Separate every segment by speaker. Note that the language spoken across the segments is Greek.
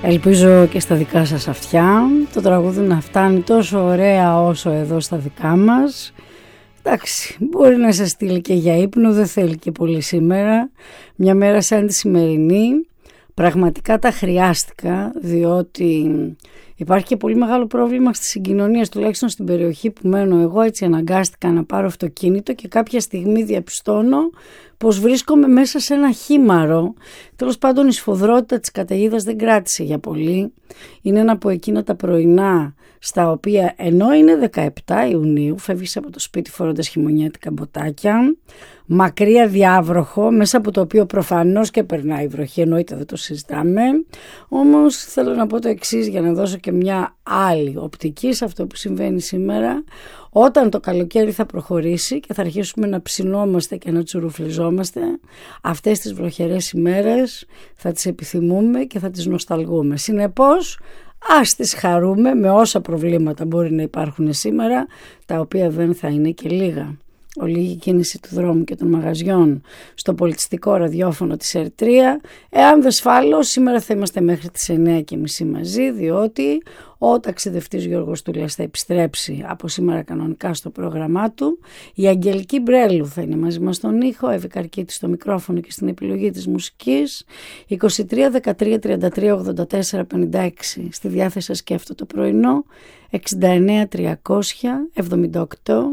Speaker 1: Ελπίζω και στα δικά σας αυτιά το τραγούδι να φτάνει τόσο ωραία όσο εδώ στα δικά μας. Εντάξει, μπορεί να σας στείλει και για ύπνο, δεν θέλει και πολύ σήμερα. Μια μέρα σαν τη σημερινή πραγματικά τα χρειάστηκα, διότι υπάρχει και πολύ μεγάλο πρόβλημα στις συγκοινωνίες, τουλάχιστον στην περιοχή που μένω εγώ. Έτσι αναγκάστηκα να πάρω αυτοκίνητο και κάποια στιγμή διαπιστώνω πως βρίσκομαι μέσα σε ένα χήμαρο. Τέλος πάντων, η σφοδρότητα της καταιγίδας δεν κράτησε για πολύ. Είναι ένα από εκείνα τα πρωινά στα οποία, ενώ είναι 17 Ιουνίου, φεύγεις από το σπίτι φορώντας χειμωνιάτικα μποτάκια, μακριά διάβροχο, μέσα από το οποίο προφανώς και περνάει η βροχή, εννοείται, δεν το συζητάμε. Όμως θέλω να πω το εξής, για να δώσω και μια άλλη οπτική σε αυτό που συμβαίνει σήμερα. Όταν το καλοκαίρι θα προχωρήσει και θα αρχίσουμε να ψινόμαστε και να τσουρουφλιζόμαστε, αυτές τις βροχερές ημέρες θα τις επιθυμούμε και θα τις νοσταλγούμε. Συνεπώς, ας τις χαρούμε με όσα προβλήματα μπορεί να υπάρχουν σήμερα, τα οποία δεν θα είναι και λίγα. Ολίγη κίνηση του δρόμου και των μαγαζιών στο πολιτιστικό ραδιόφωνο της Ερτρία. Εάν δεν σφάλω, σήμερα θα είμαστε μέχρι τις 9:30 μαζί, διότι ο ταξιδευτής Γιώργος Τούλιας θα επιστρέψει από σήμερα κανονικά στο πρόγραμμά του. Η Αγγελική Μπρέλου θα είναι μαζί μας στον ήχο, Εύη Καρκίτη στο μικρόφωνο και στην επιλογή της μουσικής. 23 13 33 84 56 στη διάθεση σας και αυτό το πρωινό. 69 300 78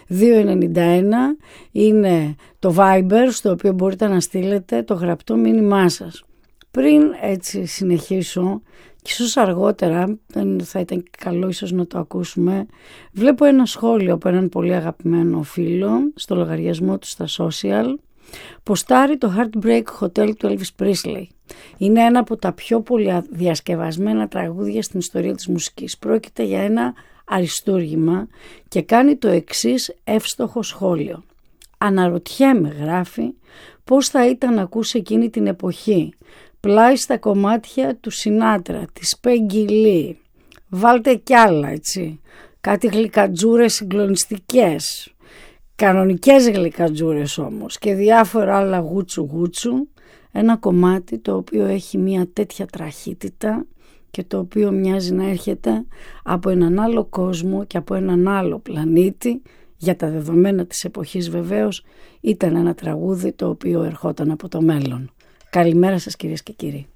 Speaker 1: 291 είναι το Viber, στο οποίο μπορείτε να στείλετε το γραπτό μήνυμά σας. Πριν έτσι συνεχίσω, και ίσως αργότερα, δεν θα ήταν καλό ίσως να το ακούσουμε, βλέπω ένα σχόλιο από έναν πολύ αγαπημένο φίλο στο λογαριασμό του στα social. Ποστάρει το Heartbreak Hotel του Elvis Presley. Είναι ένα από τα πιο πολύ διασκευασμένα τραγούδια στην ιστορία της μουσικής. Πρόκειται για ένα αριστούργημα και κάνει το εξής εύστοχο σχόλιο. Αναρωτιέμαι, γράφει, πώς θα ήταν να ακούσει εκείνη την εποχή, πλάι στα κομμάτια του Σινάτρα, της Peggy Lee. Βάλτε κι άλλα, έτσι, κάτι γλυκατζούρες συγκλονιστικές, κανονικές γλυκατζούρες όμως, και διάφορα άλλα γούτσου γούτσου. Ένα κομμάτι το οποίο έχει μια τέτοια τραχύτητα και το οποίο μοιάζει να έρχεται από έναν άλλο κόσμο και από έναν άλλο πλανήτη. Για τα δεδομένα της εποχής βεβαίως ήταν ένα τραγούδι το οποίο ερχόταν από το μέλλον. Καλημέρα σας κυρίες και κύριοι.